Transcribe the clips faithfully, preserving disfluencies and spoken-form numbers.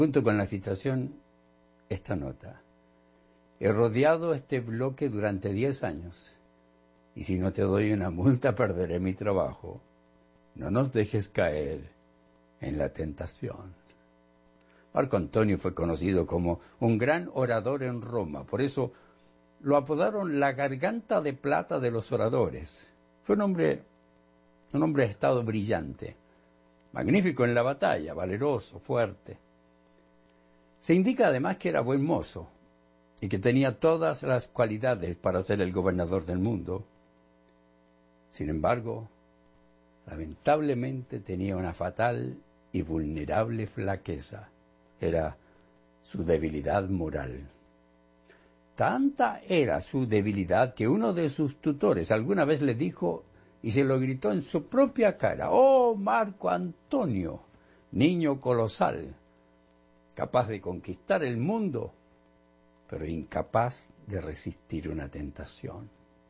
Junto con la citación, esta nota. He rodeado este bloque durante diez años, y si no te doy una multa perderé mi trabajo. No nos dejes caer en la tentación. Marco Antonio fue conocido como un gran orador en Roma, por eso lo apodaron la garganta de plata de los oradores. Fue un hombre, un hombre de estado brillante, magnífico en la batalla, valeroso, fuerte. Se indica además que era buen mozo y que tenía todas las cualidades para ser el gobernador del mundo. Sin embargo, lamentablemente tenía una fatal y vulnerable flaqueza. Era su debilidad moral. Tanta era su debilidad que uno de sus tutores alguna vez le dijo y se lo gritó en su propia cara: «¡Oh, Marco Antonio, niño colosal, capaz de conquistar el mundo, pero incapaz de resistir una tentación!».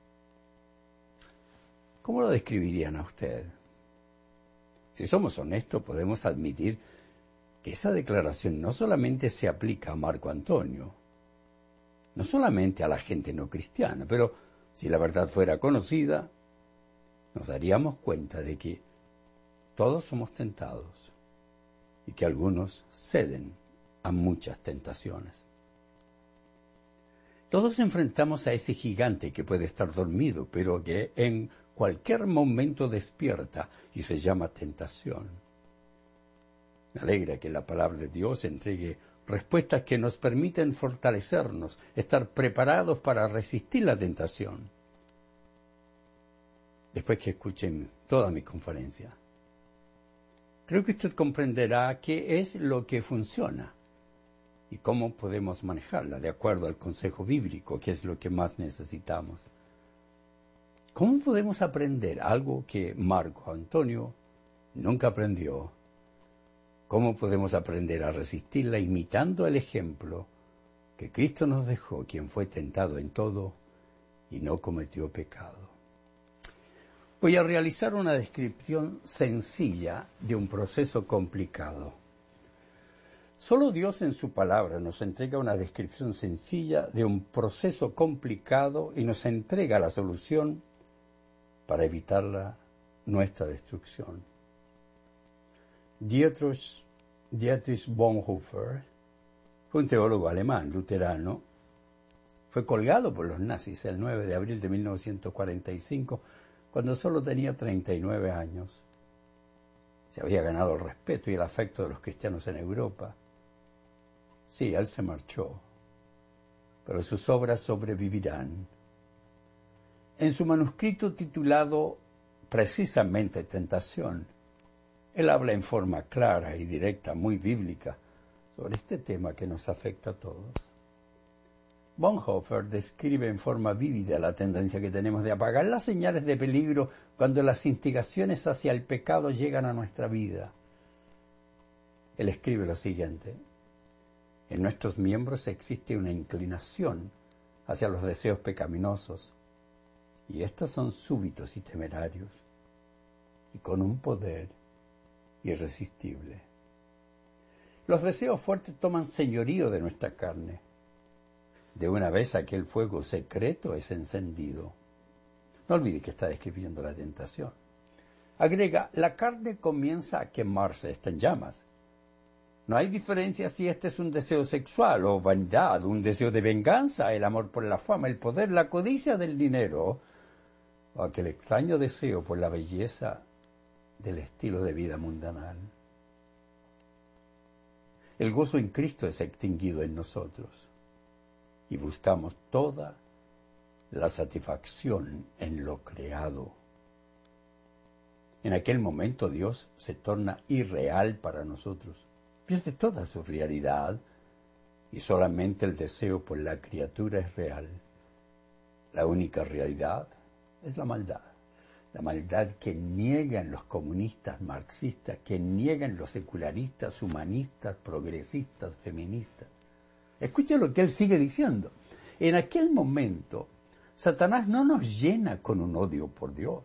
¿Cómo lo describirían a usted? Si somos honestos, podemos admitir que esa declaración no solamente se aplica a Marco Antonio, no solamente a la gente no cristiana, pero si la verdad fuera conocida, nos daríamos cuenta de que todos somos tentados y que algunos ceden a muchas tentaciones. Todos enfrentamos a ese gigante que puede estar dormido, pero que en cualquier momento despierta y se llama tentación. Me alegra que la palabra de Dios entregue respuestas que nos permiten fortalecernos, estar preparados para resistir la tentación. Después que escuchen toda mi conferencia, creo que usted comprenderá qué es lo que funciona y cómo podemos manejarla de acuerdo al consejo bíblico, que es lo que más necesitamos. ¿Cómo podemos aprender algo que Marco Antonio nunca aprendió? ¿Cómo podemos aprender a resistirla imitando el ejemplo que Cristo nos dejó, quien fue tentado en todo y no cometió pecado? Voy a realizar una descripción sencilla de un proceso complicado. Solo Dios en su palabra nos entrega una descripción sencilla de un proceso complicado y nos entrega la solución para evitar la, nuestra destrucción. Dietrich, Dietrich Bonhoeffer fue un teólogo alemán, luterano. Fue colgado por los nazis el nueve de abril de mil novecientos cuarenta y cinco, cuando solo tenía treinta y nueve años. Se había ganado el respeto y el afecto de los cristianos en Europa. Sí, él se marchó, pero sus obras sobrevivirán. En su manuscrito titulado precisamente Tentación, él habla en forma clara y directa, muy bíblica, sobre este tema que nos afecta a todos. Bonhoeffer describe en forma vívida la tendencia que tenemos de apagar las señales de peligro cuando las instigaciones hacia el pecado llegan a nuestra vida. Él escribe lo siguiente: en nuestros miembros existe una inclinación hacia los deseos pecaminosos, y estos son súbitos y temerarios, y con un poder irresistible. Los deseos fuertes toman señorío de nuestra carne. De una vez aquel fuego secreto es encendido. No olvide que está describiendo la tentación. Agrega: la carne comienza a quemarse, está en llamas. No hay diferencia si este es un deseo sexual o vanidad, un deseo de venganza, el amor por la fama, el poder, la codicia del dinero, o aquel extraño deseo por la belleza del estilo de vida mundanal. El gozo en Cristo es extinguido en nosotros y buscamos toda la satisfacción en lo creado. En aquel momento Dios se torna irreal para nosotros, pierde toda su realidad y solamente el deseo por la criatura es real. La única realidad es la maldad. La maldad que niegan los comunistas marxistas, que niegan los secularistas, humanistas, progresistas, feministas. Escucha lo que él sigue diciendo. En aquel momento, Satanás no nos llena con un odio por Dios,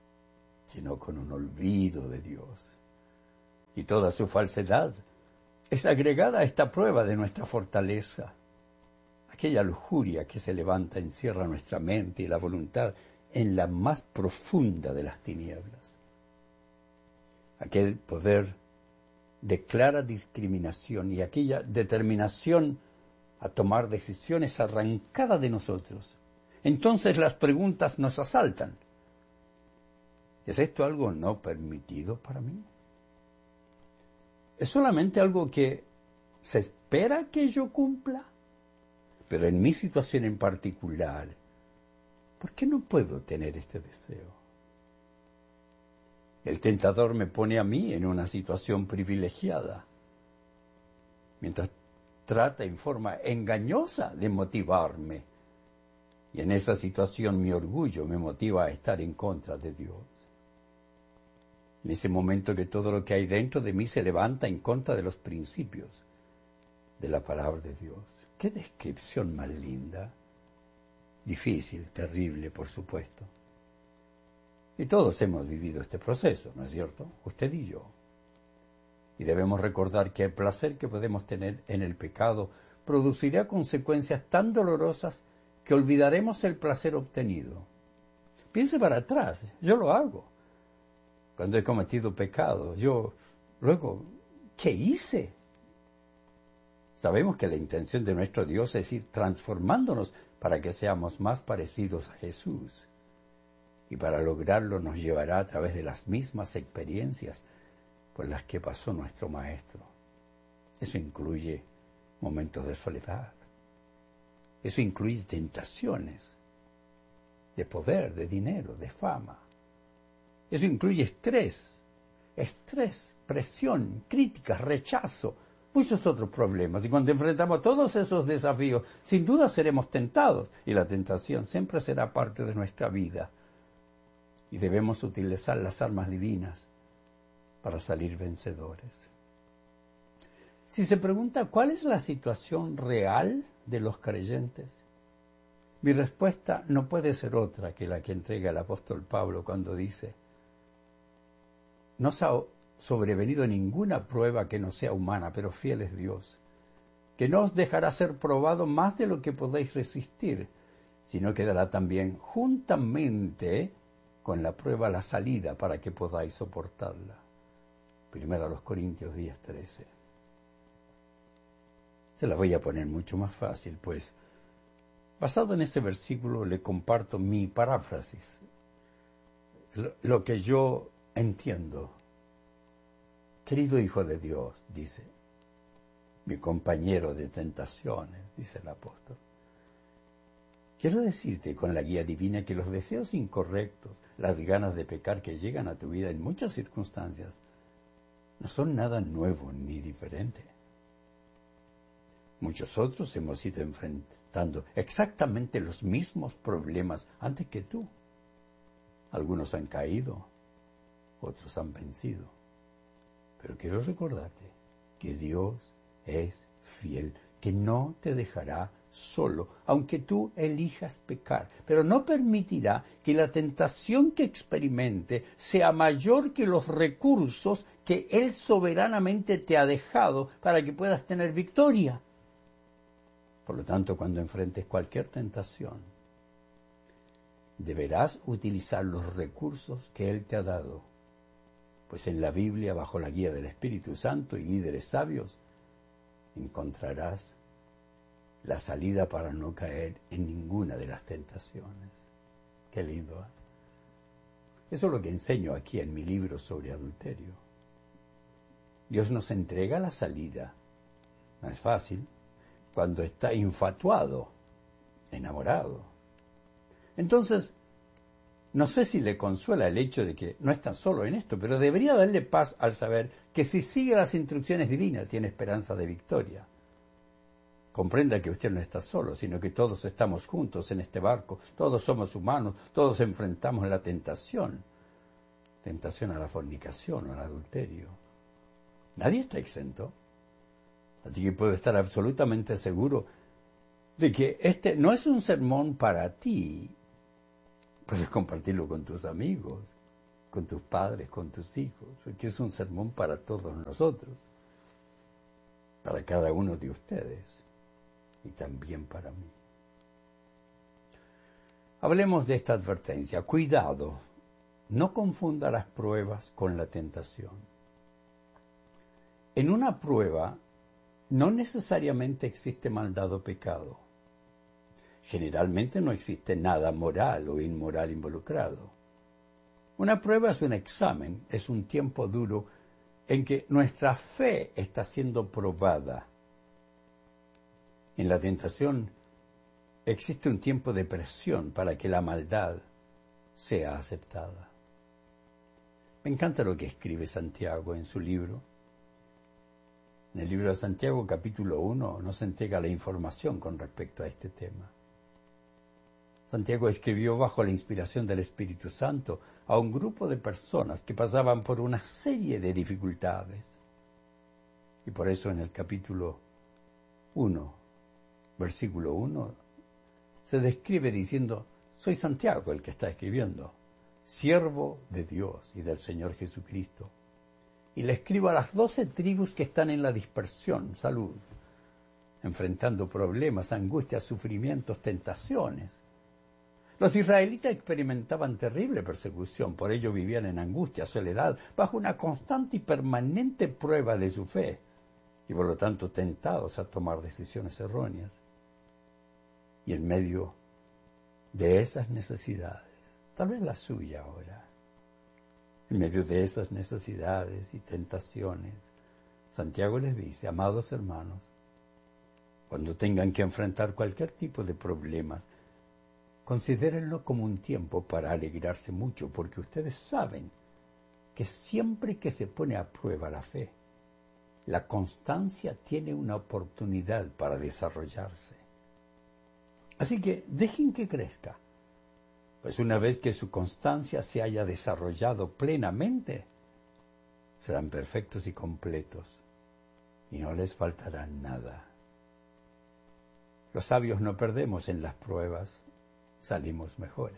sino con un olvido de Dios. Y toda su falsedad es agregada a esta prueba de nuestra fortaleza. Aquella lujuria que se levanta encierra nuestra mente y la voluntad en la más profunda de las tinieblas. Aquel poder de clara discriminación y aquella determinación a tomar decisiones arrancada de nosotros. Entonces las preguntas nos asaltan. ¿Es esto algo no permitido para mí? ¿Es solamente algo que se espera que yo cumpla? Pero en mi situación en particular, ¿por qué no puedo tener este deseo? El tentador me pone a mí en una situación privilegiada, mientras trata en forma engañosa de motivarme. Y en esa situación mi orgullo me motiva a estar en contra de Dios. En ese momento que todo lo que hay dentro de mí se levanta en contra de los principios de la palabra de Dios. ¡Qué descripción más linda! Difícil, terrible, por supuesto. Y todos hemos vivido este proceso, ¿no es cierto? Usted y yo. Y debemos recordar que el placer que podemos tener en el pecado producirá consecuencias tan dolorosas que olvidaremos el placer obtenido. Piense para atrás, yo lo hago. Cuando he cometido pecado, yo luego, ¿qué hice? Sabemos que la intención de nuestro Dios es ir transformándonos para que seamos más parecidos a Jesús. Y para lograrlo nos llevará a través de las mismas experiencias por las que pasó nuestro Maestro. Eso incluye momentos de soledad. Eso incluye tentaciones de poder, de dinero, de fama. Eso incluye estrés, estrés, presión, críticas, rechazo, muchos otros problemas. Y cuando enfrentamos todos esos desafíos, sin duda seremos tentados. Y la tentación siempre será parte de nuestra vida. Y debemos utilizar las armas divinas para salir vencedores. Si se pregunta cuál es la situación real de los creyentes, mi respuesta no puede ser otra que la que entrega el apóstol Pablo cuando dice: no os ha sobrevenido ninguna prueba que no sea humana, pero fiel es Dios, que no os dejará ser probado más de lo que podéis resistir, sino que dará también juntamente con la prueba la salida para que podáis soportarla. Primero a los Corintios diez, trece. Se la voy a poner mucho más fácil, pues, basado en ese versículo le comparto mi paráfrasis, lo, lo que yo entiendo. Querido Hijo de Dios, dice, mi compañero de tentaciones, dice el apóstol. Quiero decirte con la guía divina que los deseos incorrectos, las ganas de pecar que llegan a tu vida en muchas circunstancias, no son nada nuevo ni diferente. Muchos otros hemos ido enfrentando exactamente los mismos problemas antes que tú. Algunos han caído, otros han vencido. Pero quiero recordarte que Dios es fiel, que no te dejará solo, aunque tú elijas pecar, pero no permitirá que la tentación que experimente sea mayor que los recursos que Él soberanamente te ha dejado para que puedas tener victoria. Por lo tanto, cuando enfrentes cualquier tentación, deberás utilizar los recursos que Él te ha dado, pues en la Biblia, bajo la guía del Espíritu Santo y líderes sabios, encontrarás la salida para no caer en ninguna de las tentaciones. Qué lindo, ¿eh? Eso es lo que enseño aquí en mi libro sobre adulterio. Dios nos entrega la salida. No es fácil cuando está infatuado, enamorado. Entonces, no sé si le consuela el hecho de que no está solo en esto, pero debería darle paz al saber que si sigue las instrucciones divinas tiene esperanza de victoria. Comprenda que usted no está solo, sino que todos estamos juntos en este barco, todos somos humanos, todos enfrentamos la tentación, tentación a la fornicación o al adulterio. Nadie está exento. Así que puedo estar absolutamente seguro de que este no es un sermón para ti. Puedes compartirlo con tus amigos, con tus padres, con tus hijos, porque es un sermón para todos nosotros. para cada uno de ustedes y también para mí. Hablemos de esta advertencia. Cuidado, no confunda las pruebas con la tentación. En una prueba no necesariamente existe maldad o pecado. Generalmente no existe nada moral o inmoral involucrado. Una prueba es un examen, es un tiempo duro en que nuestra fe está siendo probada. En la tentación existe un tiempo de presión para que la maldad sea aceptada. Me encanta lo que escribe Santiago en su libro. En el libro de Santiago, capítulo uno, nos entrega la información con respecto a este tema. Santiago escribió bajo la inspiración del Espíritu Santo a un grupo de personas que pasaban por una serie de dificultades. Y por eso en el capítulo uno, versículo uno, se describe diciendo: soy Santiago el que está escribiendo, siervo de Dios y del Señor Jesucristo. Y le escribo a las doce tribus que están en la dispersión, salud, enfrentando problemas, angustias, sufrimientos, tentaciones. Los israelitas experimentaban terrible persecución, por ello vivían en angustia, soledad, bajo una constante y permanente prueba de su fe, y por lo tanto tentados a tomar decisiones erróneas. Y en medio de esas necesidades, tal vez la suya ahora, en medio de esas necesidades y tentaciones, Santiago les dice: amados hermanos, cuando tengan que enfrentar cualquier tipo de problemas, considérenlo como un tiempo para alegrarse mucho, porque ustedes saben que siempre que se pone a prueba la fe, la constancia tiene una oportunidad para desarrollarse. Así que dejen que crezca, pues una vez que su constancia se haya desarrollado plenamente, serán perfectos y completos, y no les faltará nada. Los sabios no perdemos en las pruebas, salimos mejores.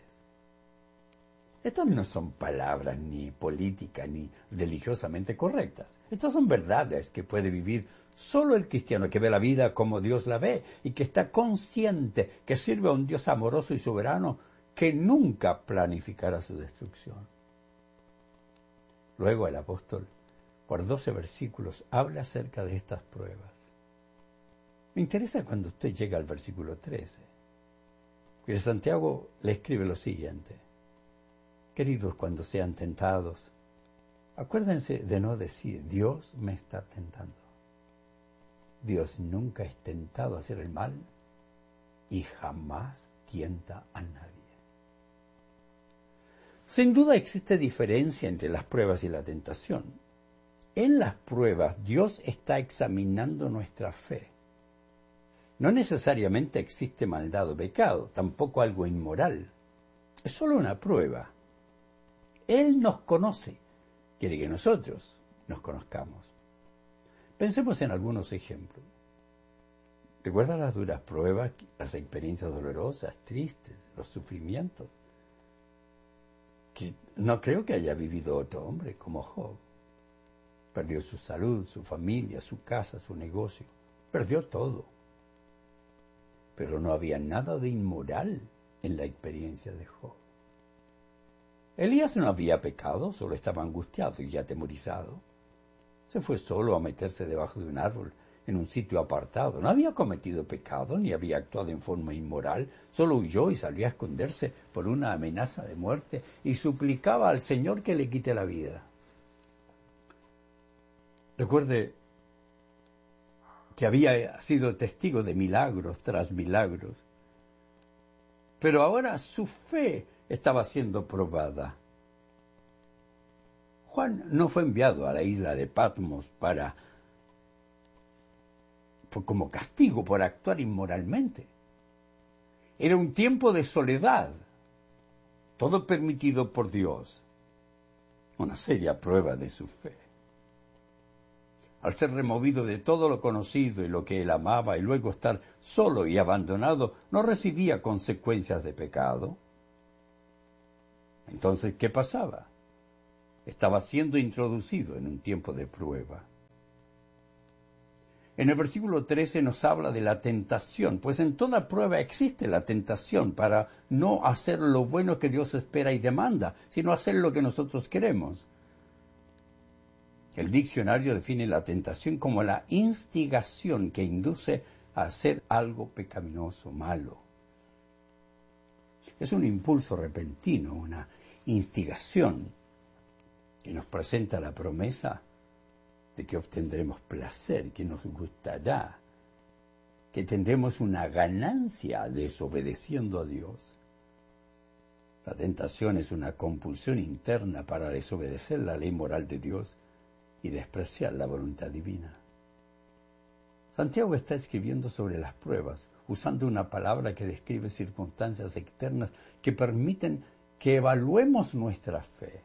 Estas no son palabras ni políticas ni religiosamente correctas. Estas son verdades que puede vivir solo el cristiano que ve la vida como Dios la ve y que está consciente que sirve a un Dios amoroso y soberano que nunca planificará su destrucción. Luego el apóstol, por doce versículos, habla acerca de estas pruebas. Me interesa cuando usted llega al versículo trece. Porque Santiago le escribe lo siguiente: queridos, cuando sean tentados, acuérdense de no decir Dios me está tentando. Dios nunca es tentado a hacer el mal y jamás tienta a nadie. Sin duda existe diferencia entre las pruebas y la tentación. En las pruebas Dios está examinando nuestra fe. No necesariamente existe maldad o pecado, tampoco algo inmoral. Es solo una prueba. Él nos conoce, quiere que nosotros nos conozcamos. Pensemos en algunos ejemplos. ¿Recuerda las duras pruebas, las experiencias dolorosas, tristes, los sufrimientos? Que no creo que haya vivido otro hombre como Job. Perdió su salud, su familia, su casa, su negocio. Perdió todo. Pero no había nada de inmoral en la experiencia de Job. Elías no había pecado, solo estaba angustiado y atemorizado. Se fue solo a meterse debajo de un árbol en un sitio apartado. No había cometido pecado ni había actuado en forma inmoral, solo huyó y salió a esconderse por una amenaza de muerte y suplicaba al Señor que le quite la vida. Recuerde que había sido testigo de milagros tras milagros, pero ahora su fe estaba siendo probada. Juan no fue enviado a la isla de Patmos para, por, como castigo por actuar inmoralmente. Era un tiempo de soledad, todo permitido por Dios, una seria prueba de su fe. Al ser removido de todo lo conocido y lo que él amaba y luego estar solo y abandonado, no recibía consecuencias de pecado. Entonces, ¿qué pasaba? Estaba siendo introducido en un tiempo de prueba. En el versículo trece nos habla de la tentación, pues en toda prueba existe la tentación para no hacer lo bueno que Dios espera y demanda, sino hacer lo que nosotros queremos. El diccionario define la tentación como la instigación que induce a hacer algo pecaminoso, malo. Es un impulso repentino, una instigación que nos presenta la promesa de que obtendremos placer, que nos gustará, que tendremos una ganancia desobedeciendo a Dios. La tentación es una compulsión interna para desobedecer la ley moral de Dios y despreciar la voluntad divina. Santiago está escribiendo sobre las pruebas, usando una palabra que describe circunstancias externas que permiten que evaluemos nuestra fe.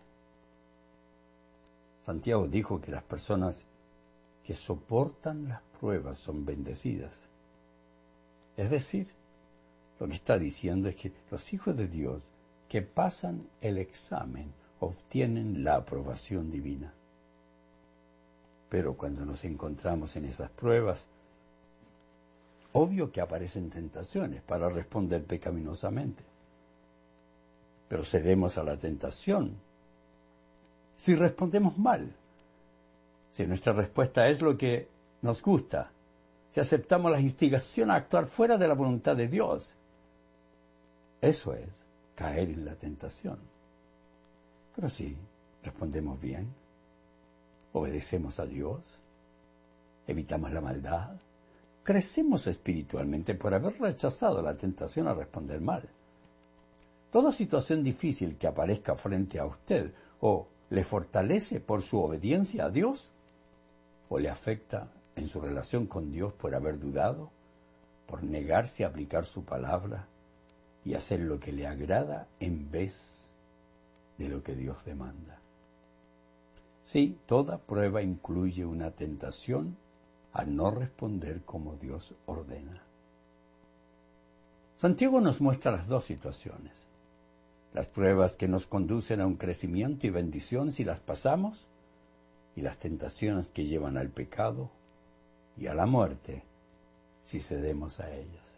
Santiago dijo que las personas que soportan las pruebas son bendecidas. Es decir, lo que está diciendo es que los hijos de Dios que pasan el examen obtienen la aprobación divina. Pero cuando nos encontramos en esas pruebas, obvio que aparecen tentaciones para responder pecaminosamente. Pero cedemos a la tentación si respondemos mal, si nuestra respuesta es lo que nos gusta, si aceptamos la instigación a actuar fuera de la voluntad de Dios. Eso es caer en la tentación. Pero si respondemos bien, obedecemos a Dios, evitamos la maldad, crecemos espiritualmente por haber rechazado la tentación a responder mal. Toda situación difícil que aparezca frente a usted o le fortalece por su obediencia a Dios o le afecta en su relación con Dios por haber dudado, por negarse a aplicar su palabra y hacer lo que le agrada en vez de lo que Dios demanda. Sí, toda prueba incluye una tentación a no responder como Dios ordena. Santiago nos muestra las dos situaciones. Las pruebas que nos conducen a un crecimiento y bendición si las pasamos, y las tentaciones que llevan al pecado y a la muerte si cedemos a ellas.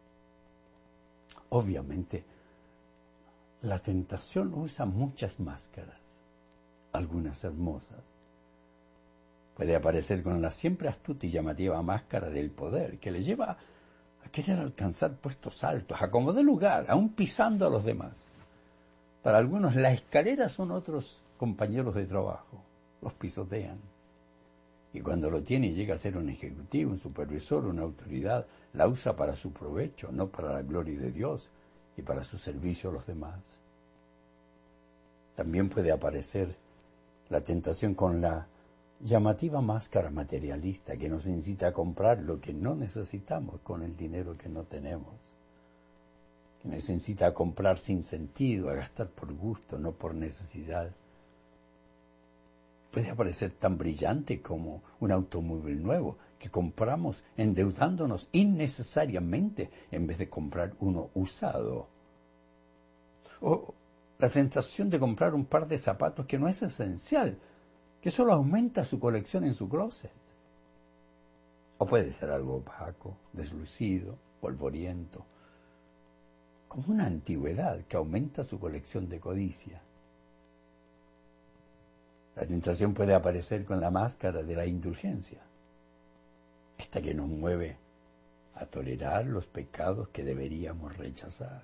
Obviamente, la tentación usa muchas máscaras, algunas hermosas. Puede aparecer con la siempre astuta y llamativa máscara del poder, que le lleva a querer alcanzar puestos altos, a como de lugar, aún pisando a los demás. Para algunos, la escalera son otros compañeros de trabajo, los pisotean. Y cuando lo tiene y llega a ser un ejecutivo, un supervisor, una autoridad, la usa para su provecho, no para la gloria de Dios y para su servicio a los demás. También puede aparecer la tentación con la llamativa máscara materialista que nos incita a comprar lo que no necesitamos con el dinero que no tenemos, que nos incita a comprar sin sentido, a gastar por gusto, no por necesidad. Puede aparecer tan brillante como un automóvil nuevo que compramos endeudándonos innecesariamente en vez de comprar uno usado. O la tentación de comprar un par de zapatos que no es esencial, que solo aumenta su colección en su closet. O puede ser algo opaco, deslucido, polvoriento, como una antigüedad que aumenta su colección de codicia. La tentación puede aparecer con la máscara de la indulgencia, esta que nos mueve a tolerar los pecados que deberíamos rechazar.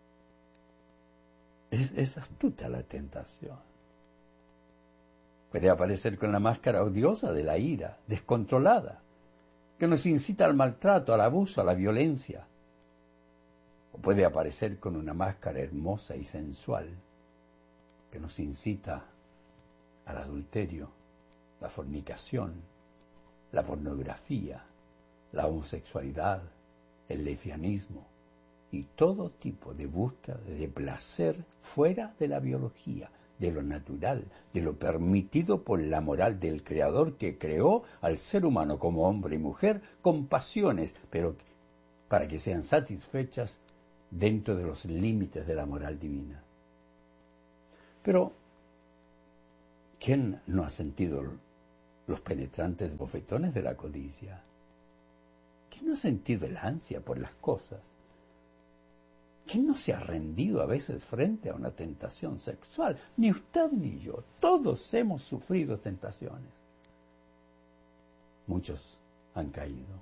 Es, es astuta la tentación. Puede aparecer con la máscara odiosa de la ira, descontrolada, que nos incita al maltrato, al abuso, a la violencia. O puede aparecer con una máscara hermosa y sensual, que nos incita al adulterio, la fornicación, la pornografía, la homosexualidad, el lesbianismo y todo tipo de búsqueda de placer fuera de la biología, de lo natural, de lo permitido por la moral del Creador que creó al ser humano como hombre y mujer con pasiones, pero para que sean satisfechas dentro de los límites de la moral divina. Pero ¿quién no ha sentido los penetrantes bofetones de la codicia? ¿Quién no ha sentido el ansia por las cosas? ¿Quién no se ha rendido a veces frente a una tentación sexual? Ni usted ni yo. Todos hemos sufrido tentaciones. Muchos han caído.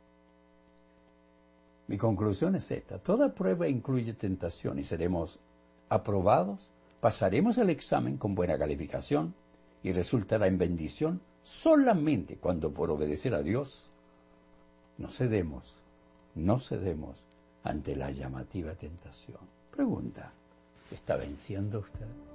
Mi conclusión es esta. Toda prueba incluye tentación y seremos aprobados, pasaremos el examen con buena calificación y resultará en bendición solamente cuando por obedecer a Dios no cedemos, no cedemos ante la llamativa tentación. Pregunta, ¿está venciendo usted?